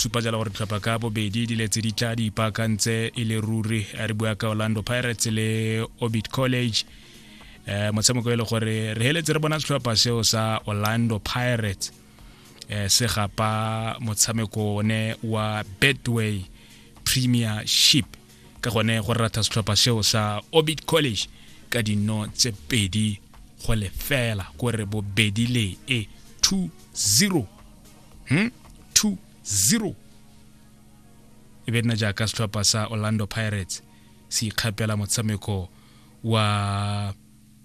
supa jalo gore tlhopha ka bobedi di letse di tla di ipakantse e le ruri re bua ka Orlando Pirates le Orbit College motshameko ile gore re heletse re bona tlhopha seo sa Orlando Pirates se gapa motshameko ne wa Betway Premiership ka gone go rata setlhopha seo sa Orbit College ka dino tse pedi go le fela go re bobedi le 2-0 2-0 ebe nna jaaka setlhopha sa Orlando Pirates se ikgapela motshameko wa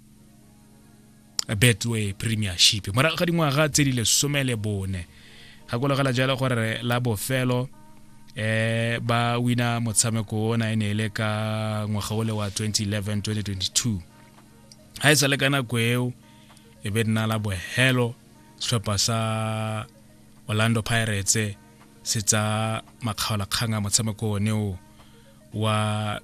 Betway Premiership morago ga dingwaga tse di le 14 ga go logela jalo gore la bofelo ba wina motshameko ona ene le ka ngwaga ole wa 2011-2022 ha isa le kana kweo e be nna la bohelo setlhopha sa Orlando Pirates se tsa makgaola kganga motshameko oneo wa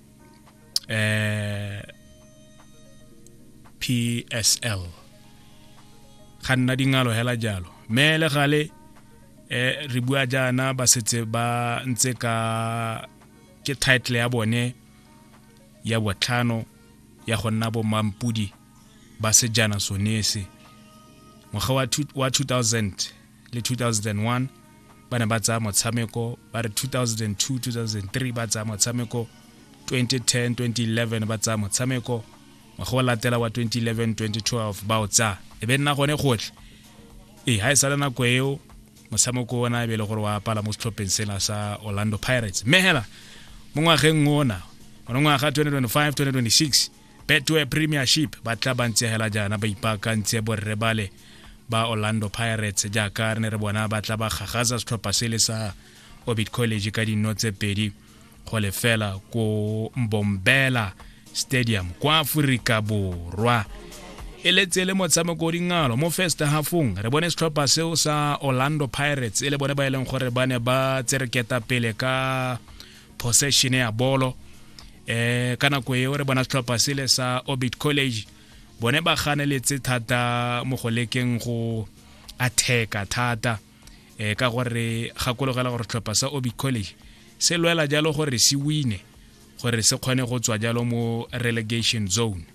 PSL ga nna dingalo hela jalo mele gale re bua jana ba setse ba ntse ka ke title ya bone ya botlhano ya go nna bo mampudi ba sejana sonese ngwaga wa 2000 le 2001 bana ba tsa motshameko ba re 2002-2003 ba tsa motshameko 2010-2011 ba tsa motshameko ngwaga wa latela wa 2011-2012 ba o tsa e be nna gone gotle ha e sala nako eo motshameko ona e be le gore wa pala mo setlhopheng sela sa Orlando Pirates mehela mo ngwageng ona ngwaga 2025-2026 Betway Premiership ba tla bantse hela jana ba ipakantse borre bale ba Orlando Pirates jaaka re bona ba tla ba gagaza setlhopha sele sa Orbit College ka dino tse pedi go le fela ko Mbombela Stadium kwa Afrika Borwa eletse le motshameko dingalo mo first halfong re bone setlhopha seo sa Orlando Pirates ele bone ba eleng gore bane ba tsereketa pele ka possession ya bolo kana ko e re bona setlhopha sele sa Orbit College bone ba ganeletse thata mo go lekeng go attack thata ka gore gakologela gore setlhopha sa Orbit College se lwela jalo gore se wine gore se kgone go tswa jalo mo relegation zone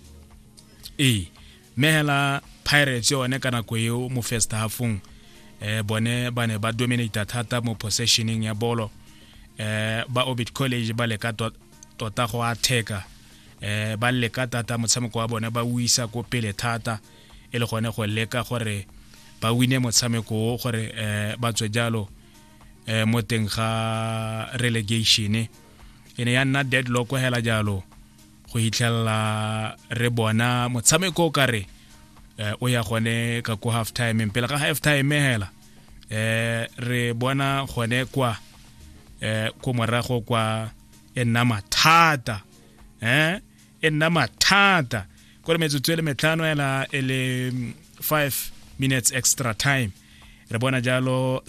mehela Pirates yone kana ko eo mo first halfong bone bane ba dominate thata mo possessioning ya bolo ba Orbit College ba le ka tota go attack ba le ka tata motshameko wa bone ba uisa go pele thata e le gone go leka gore ba wine motshameko gore ba tswe jalo mo teng ga relegation ene ya nna deadlock hela jalo go hitlhela re bona motshameko ka re o ya gone ka go half time pele ga half time hela re bona gone kwa ko morago kwa enna mathata enna mathata gore metsotso le metlhano ela ele 5 minutes extra time re bona jalo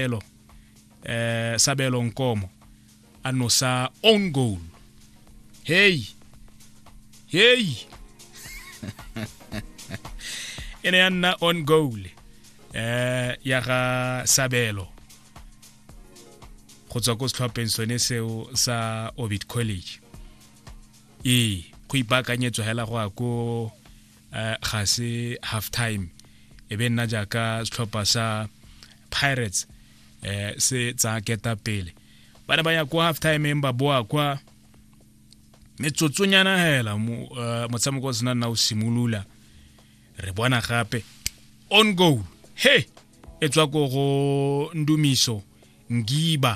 Sabelo Nkomo anosa on goal hey ene yana on goal ya ga Sabelo go tswa go setlhopheng sone seo sa Orbit College go ipakanyetswa hela go a ko ga se half time e be nna jaaka setlhopha sa Pirates se tsa keta pele bana ba ya ko half time ba boa kwa metsotsonyana hela motshameko sena na o simulula re bona gape on goal etswa go Ndumiso Ngiba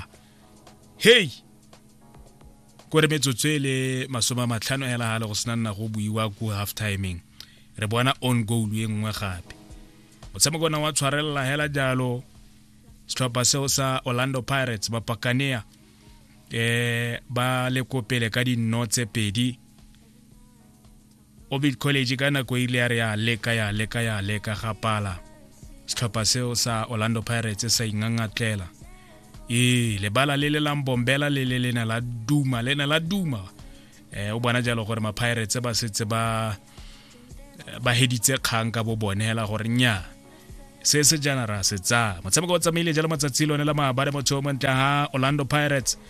gore metsotso ele 50 hela hala go sena nna go buiwa ko half timing re bona on goal e nngwe gape motshameko na wa tshwarella hela jalo setlhopha seo sa Orlando Pirates ba pakanea ba le kopele ka dino tse pedi Orbit College kana ko ile ya leka ga pala setlhopha seo sa Orlando Pirates sa ingangatlela le bala le la Mbombela le lena la duma o bona jalo gore ma Pirates ba setse ba heditse kgang ka bo bone hela gore nya se se jana ra se tsa motshameko o tsamaile jalo matsatsi lone la maabane motho mo ntla ha Orlando Pirates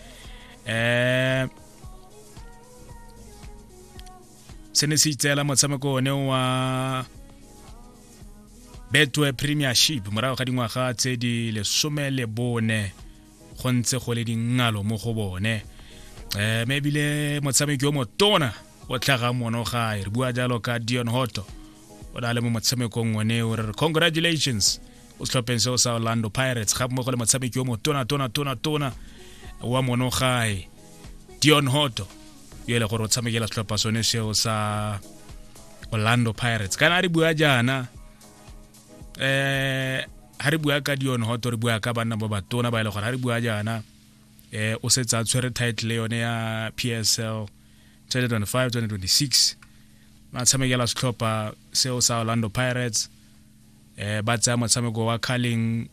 se ne se itsela motshameko one wa Betway Premiership morago ga dingwaga tse di 14 go ntse go le dingalo mo go bone maybe le motshameko yo motona o tlaga mono ga re bua jalo ka Dion Hoto o dale mo motshamekong one o re congratulations o tlhopeng se o sa Orlando Pirates ga mo go le motshameko yo motona wa mono ga Dion Hoto yo le gore o tshamekela tlhopha sone se o sa Orlando Pirates kana re bua jana ha re bua ka Dion Hoto re bua ka bana ba batona ba ile gore ha re bua jana o se tsa tshwere title yone ya PSL 2025-2026 ba tshamekela setlhopha seo sa Orlando Pirates ba tsaya motshameko wa Carling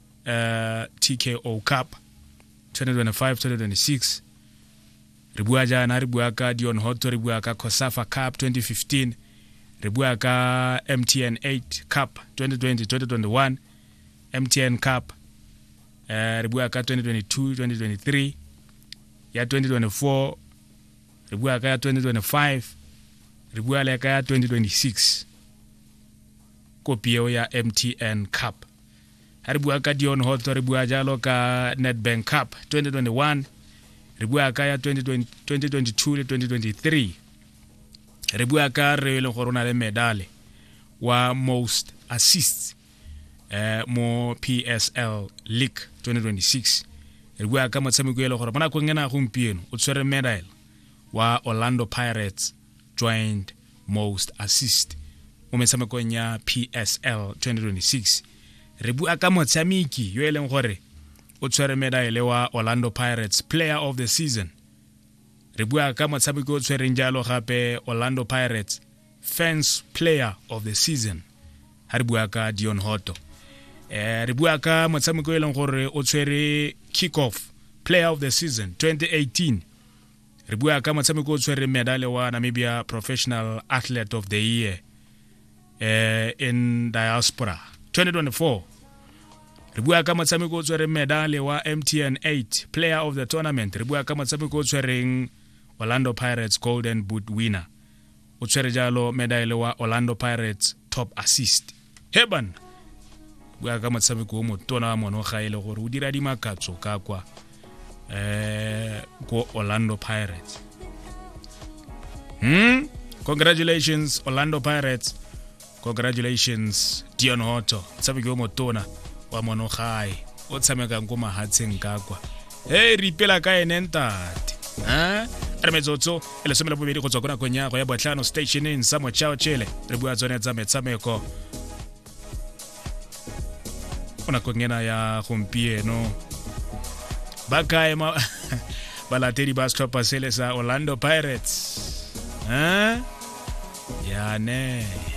TKO Cup 2025-2026 re bua jana re bua ka Dion Hoto re bua ka COSAFA Cup 2015 re bua ka MTN 8 Cup 2020-2021 MTN Cup re bua ka 2022-2023 ya 2024 re bua ka 2025 re bua le ka 2026 kopio ya MTN Cup ha re bua ka Dion Hoto re bua jalo ka Nedbank Cup 2021 re bua ka ya 2022 le 2023 re bua ka re le gore ona le medale wa most assists mo PSL League 2026 re bua ka motshameko ile gore bona go ngena gompieno o tshwere medal wa Orlando Pirates joined most assist mo metshamekong ya PSL 2026 re bua ka motshameki yo eleng gore o tshwere medal wa Orlando Pirates player of the season re bua ka motshameki o tshwereng jalo gape Orlando Pirates fans player of the season ha re bua ka Dion Hoto re bua ka motshameko e leng gore o tshwere kickoff player of the season 2018 re bua ka motshameko o tshwere medal wa Namibia professional athlete of the year in diaspora 2024 re bua ka motshameko o tshwere medal wa MTN 8 player of the tournament re bua ka motshameko o tshwereng Orlando Pirates golden boot winner o tshwere jalo medal wa Orlando Pirates top assist heban bua ka motshameko o motona wa mono ga ile gore o dira di makatso ka kwa go Orlando Pirates congratulations Orlando Pirates congratulations Dion Hoto motshameko o motona wa mono ga o tshameka go mahatsheng ka kwa re ipela ka enentate re metsotso ele semela bobedi go tswa go nakong ya botlhano stationeng sa Mochao Chele re bua tsone tsa metshameko ona kongena ya gompieno ba kae balatedi ba setlhopha sele sa Orlando Pirates ya ne